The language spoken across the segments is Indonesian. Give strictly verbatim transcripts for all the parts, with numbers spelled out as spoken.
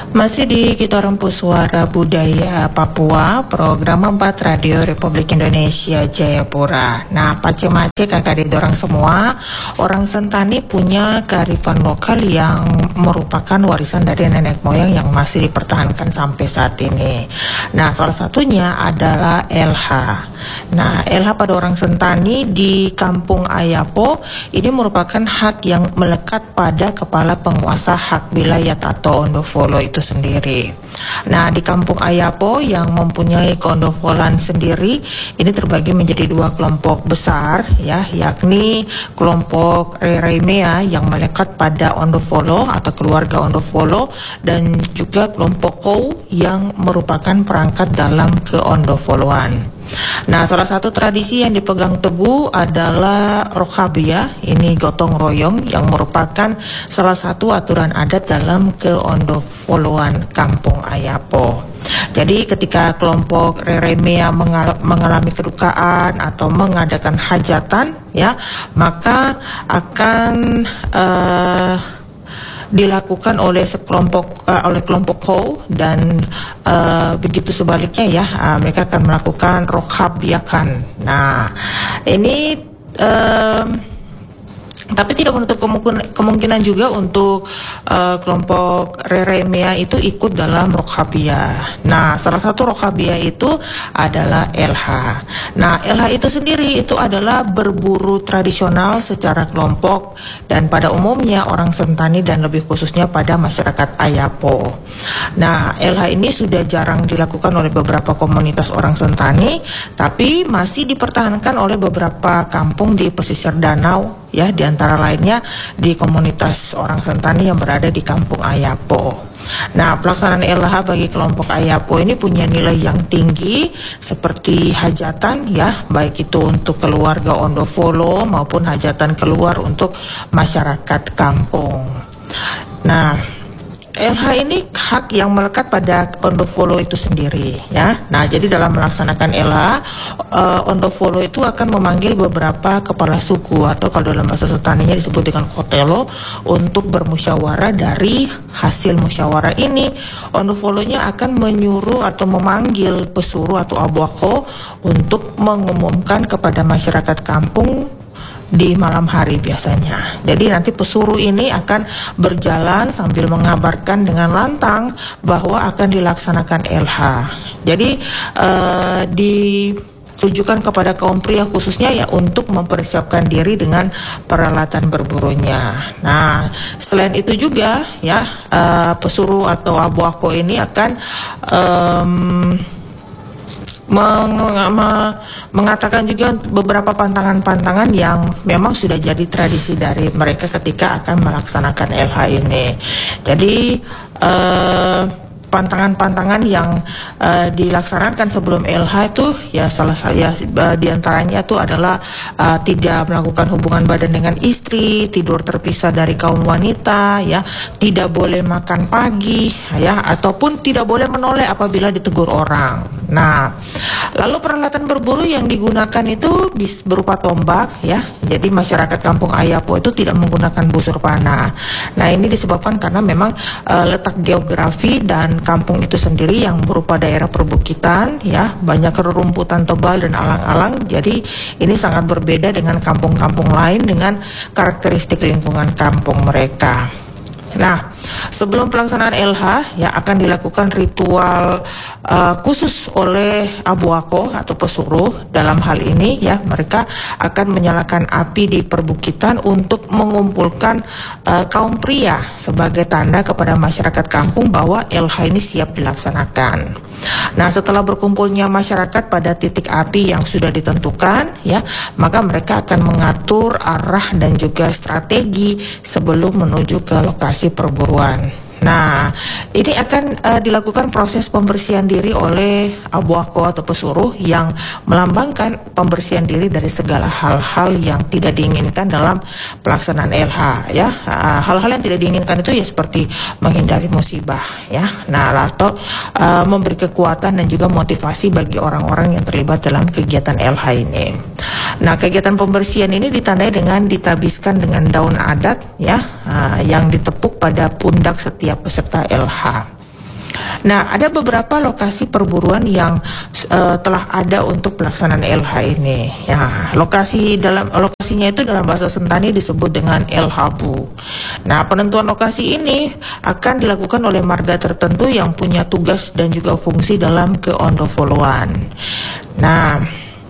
Masih di Kita Rempus Suara Budaya Papua, program empat Radio Republik Indonesia Jayapura. Nah, pace-mace kakak didorong semua, orang Sentani punya kearifan lokal yang merupakan warisan dari nenek moyang yang masih dipertahankan sampai saat ini. Nah, salah satunya adalah L H. Nah, L H pada orang Sentani di Kampung Ayapo ini merupakan hak yang melekat pada kepala penguasa hak wilayah atau ondofolo itu sendiri. Nah, di Kampung Ayapo yang mempunyai keondofolan sendiri ini terbagi menjadi dua kelompok besar ya, yakni kelompok Rereimea yang melekat pada ondofolo atau keluarga ondofolo dan juga kelompok Kou yang merupakan perangkat dalam keondofoloan. Nah, salah satu tradisi yang dipegang teguh adalah Rokhabia, ini gotong royong yang merupakan salah satu aturan adat dalam keondofoloan Kampung Ayapo. Jadi ketika kelompok Rereimea mengal- mengalami kedukaan atau mengadakan hajatan, ya, maka akan uh, dilakukan oleh sekelompok uh, oleh kelompok Kou dan uh, begitu sebaliknya ya, uh, mereka akan melakukan Rokhabiakan. Nah, ini uh, tapi tidak menutup kemungkinan, kemungkinan juga untuk uh, kelompok Rereimea itu ikut dalam Rokhabia. Nah, salah satu Rokhabia itu adalah L H. Nah, L H itu sendiri itu adalah berburu tradisional secara kelompok dan pada umumnya orang Sentani dan lebih khususnya pada masyarakat Ayapo. Nah, L H ini sudah jarang dilakukan oleh beberapa komunitas orang Sentani, tapi masih dipertahankan oleh beberapa kampung di pesisir danau ya, di antara lainnya di komunitas orang Sentani yang berada di Kampung Ayapo. Nah, pelaksanaan L H bagi kelompok Ayapo ini punya nilai yang tinggi seperti hajatan ya, baik itu untuk keluarga ondofolo maupun hajatan keluar untuk masyarakat kampung. Nah, L H ini hak yang melekat pada ondofolo itu sendiri ya. Nah, jadi dalam melaksanakan L H, uh, ondofolo itu akan memanggil beberapa kepala suku atau kalau dalam bahasa Sentaninya disebut dengan kotelo untuk bermusyawarah. Dari hasil musyawarah ini, ondofolonya akan menyuruh atau memanggil pesuru atau abuako untuk mengumumkan kepada masyarakat kampung di malam hari biasanya. Jadi nanti pesuruh ini akan berjalan sambil mengabarkan dengan lantang bahwa akan dilaksanakan L H. Jadi uh, ditujukan kepada kaum pria khususnya ya untuk mempersiapkan diri dengan peralatan berburunya. Nah, selain itu juga ya uh, pesuruh atau abuako ini akan um, Meng, me, mengatakan juga beberapa pantangan-pantangan yang memang sudah jadi tradisi dari mereka ketika akan melaksanakan L H ini. Jadi eh, pantangan-pantangan yang uh, dilaksanakan sebelum L H itu ya salah saya uh, diantaranya itu adalah uh, tidak melakukan hubungan badan dengan istri, tidur terpisah dari kaum wanita, ya, tidak boleh makan pagi, ya, ataupun tidak boleh menoleh apabila ditegur orang. Nah, lalu peralatan berburu yang digunakan itu bis berupa tombak, ya. Jadi masyarakat Kampung Ayapo itu tidak menggunakan busur panah. Nah, ini disebabkan karena memang uh, letak geografi dan kampung itu sendiri yang berupa daerah perbukitan, ya, banyak rerumputan tebal dan alang-alang. Jadi ini sangat berbeda dengan kampung-kampung lain dengan karakteristik lingkungan kampung mereka. Nah, sebelum pelaksanaan L H ya akan dilakukan ritual uh, khusus oleh abuako atau pesuruh. Dalam hal ini ya mereka akan menyalakan api di perbukitan untuk mengumpulkan uh, kaum pria sebagai tanda kepada masyarakat kampung bahwa L H ini siap dilaksanakan. Nah, setelah berkumpulnya masyarakat pada titik api yang sudah ditentukan ya, maka mereka akan mengatur arah dan juga strategi sebelum menuju ke lokasi perburuan. Nah, ini akan uh, dilakukan proses pembersihan diri oleh abuako atau pesuruh yang melambangkan pembersihan diri dari segala hal-hal yang tidak diinginkan dalam pelaksanaan L H, ya. Uh, hal-hal yang tidak diinginkan itu ya seperti menghindari musibah, ya. Nah, atau uh, memberi kekuatan dan juga motivasi bagi orang-orang yang terlibat dalam kegiatan L H ini. Nah, kegiatan pembersihan ini ditandai dengan ditabiskan dengan daun adat, ya, uh, yang ditepuk pada pundak setiap peserta L H. Nah, ada beberapa lokasi perburuan yang uh, telah ada untuk pelaksanaan L H ini. Ya, lokasi dalam lokasinya itu dalam bahasa Sentani disebut dengan L H B U. Nah, penentuan lokasi ini akan dilakukan oleh marga tertentu yang punya tugas dan juga fungsi dalam keondofoloan. Nah,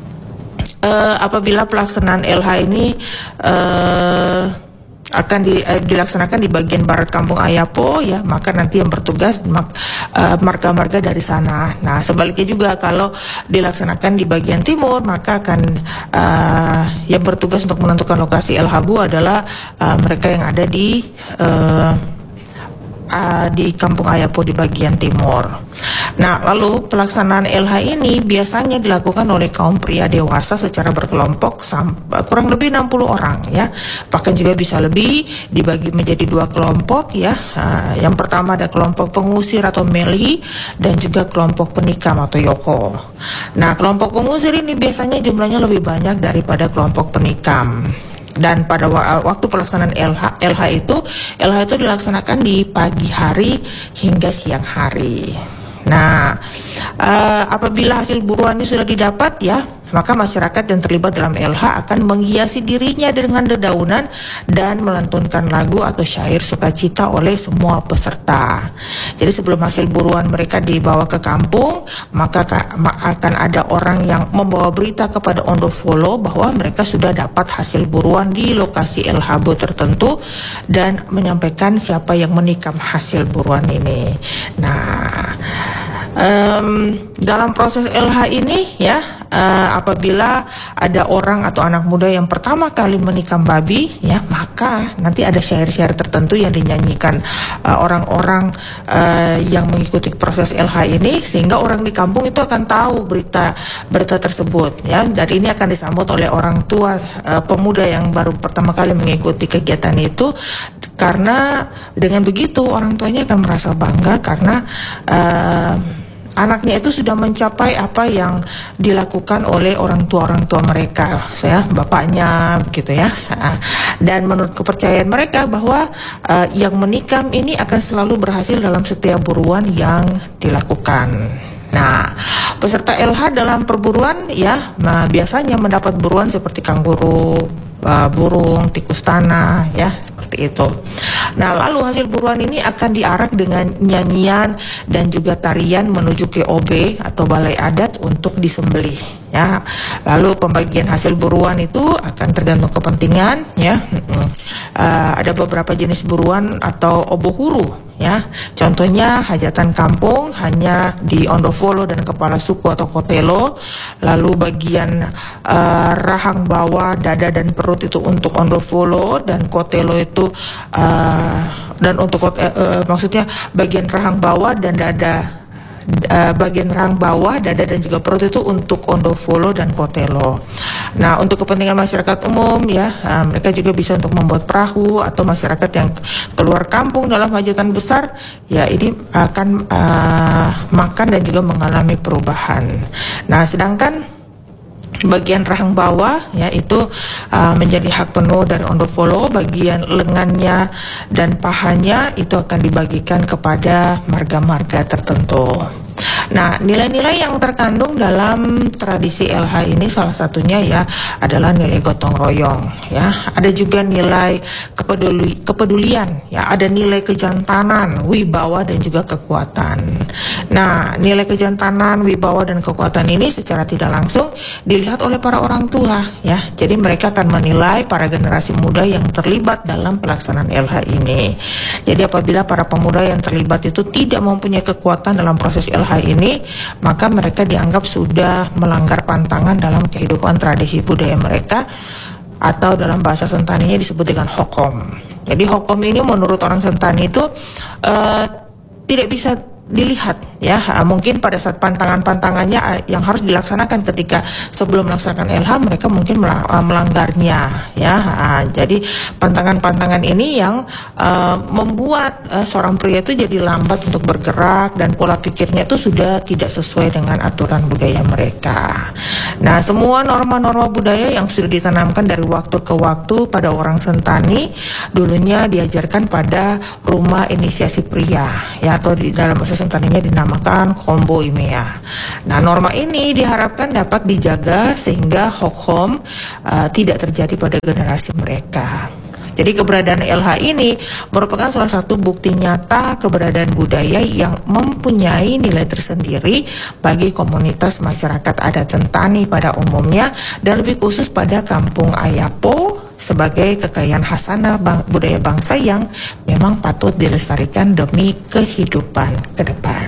uh, apabila pelaksanaan L H ini uh, akan di, eh, dilaksanakan di bagian barat Kampung Ayapo, ya, maka nanti yang bertugas mak, uh, marga-marga dari sana. Nah, sebaliknya juga kalau dilaksanakan di bagian timur, maka akan uh, yang bertugas untuk menentukan lokasi L H B U adalah uh, mereka yang ada di uh, uh, di Kampung Ayapo di bagian timur. Nah, lalu pelaksanaan L H ini biasanya dilakukan oleh kaum pria dewasa secara berkelompok sampai kurang lebih enam puluh orang, ya. Bahkan juga bisa lebih, dibagi menjadi dua kelompok, ya. Uh, yang pertama ada kelompok pengusir atau meli dan juga kelompok penikam atau yoko. Nah, kelompok pengusir ini biasanya jumlahnya lebih banyak daripada kelompok penikam. Dan pada waktu pelaksanaan L H, L H itu L H itu dilaksanakan di pagi hari hingga siang hari. Nah, uh, apabila hasil buruan ini sudah didapat, ya, maka masyarakat yang terlibat dalam L H akan menghiasi dirinya dengan dedaunan dan melantunkan lagu atau syair sukacita oleh semua peserta. Jadi sebelum hasil buruan mereka dibawa ke kampung, maka akan ada orang yang membawa berita kepada ondofolo bahwa mereka sudah dapat hasil buruan di lokasi L H B U tertentu dan menyampaikan siapa yang menikam hasil buruan ini. Nah, um, dalam proses L H ini, ya, Uh, apabila ada orang atau anak muda yang pertama kali menikam babi, ya, maka nanti ada syair-syair tertentu yang dinyanyikan uh, orang-orang uh, yang mengikuti proses L H ini, sehingga orang di kampung itu akan tahu berita berita tersebut, ya. Dan ini akan disambut oleh orang tua uh, pemuda yang baru pertama kali mengikuti kegiatan itu, karena dengan begitu orang tuanya akan merasa bangga karena uh, anaknya itu sudah mencapai apa yang dilakukan oleh orang tua-orang tua mereka, ya, bapaknya, begitu, ya. Dan menurut kepercayaan mereka bahwa uh, yang menikam ini akan selalu berhasil dalam setiap buruan yang dilakukan. Nah, peserta L H dalam perburuan, ya, nah, biasanya mendapat buruan seperti kanguru, uh, burung, tikus tanah, ya, seperti itu. Nah, lalu hasil buruan ini akan diarak dengan nyanyian dan juga tarian menuju ke O B atau balai adat untuk disembelih, ya. Lalu pembagian hasil buruan itu akan tergantung kepentingan, ya. Uh, ada beberapa jenis buruan atau obohuru, ya. Contohnya hajatan kampung hanya di ondofolo dan kepala suku atau kotelo. Lalu bagian uh, rahang bawah, dada dan perut itu untuk ondofolo, dan kotelo itu uh, dan untuk uh, uh, maksudnya bagian rahang bawah dan dada Uh, bagian rahang bawah, dada dan juga perut itu untuk ondofolo dan kotelo. Nah, untuk kepentingan masyarakat umum, ya, uh, mereka juga bisa untuk membuat perahu, atau masyarakat yang keluar kampung dalam hajatan besar, ya, ini akan uh, makan dan juga mengalami perubahan. Nah, sedangkan bagian rahang bawah, ya, itu uh, menjadi hak penuh dari ondofolo. Bagian lengannya dan pahanya itu akan dibagikan kepada marga-marga tertentu. Nah, nilai-nilai yang terkandung dalam tradisi L H ini salah satunya, ya, adalah nilai gotong royong, ya. Ada juga nilai kepeduli, kepedulian, ya. Ada nilai kejantanan, wibawa dan juga kekuatan. Nah, nilai kejantanan, wibawa dan kekuatan ini secara tidak langsung dilihat oleh para orang tua, ya. Jadi mereka akan menilai para generasi muda yang terlibat dalam pelaksanaan L H ini. Jadi apabila para pemuda yang terlibat itu tidak mempunyai kekuatan dalam proses L H ini, maka mereka dianggap sudah melanggar pantangan dalam kehidupan tradisi budaya mereka, atau dalam bahasa Sentaninya disebut dengan hokom. Jadi hokom ini menurut orang Sentani itu uh, tidak bisa dilihat, ya. Mungkin pada saat pantangan-pantangannya yang harus dilaksanakan ketika sebelum melaksanakan L H, mereka mungkin melanggarnya, ya. Jadi pantangan-pantangan ini yang uh, membuat uh, seorang pria itu jadi lambat untuk bergerak, dan pola pikirnya itu sudah tidak sesuai dengan aturan budaya mereka. Nah, semua norma-norma budaya yang sudah ditanamkan dari waktu ke waktu pada orang Sentani dulunya diajarkan pada rumah inisiasi pria, ya, atau di dalam bahasa sentaninya dinamakan Kombo Imea. Nah, norma ini diharapkan dapat dijaga sehingga hoax uh, tidak terjadi pada generasi mereka. Jadi keberadaan L H ini merupakan salah satu bukti nyata keberadaan budaya yang mempunyai nilai tersendiri bagi komunitas masyarakat adat Sentani pada umumnya dan lebih khusus pada Kampung Ayapo sebagai kekayaan khasana bang- budaya bangsa yang memang patut dilestarikan demi kehidupan ke depan.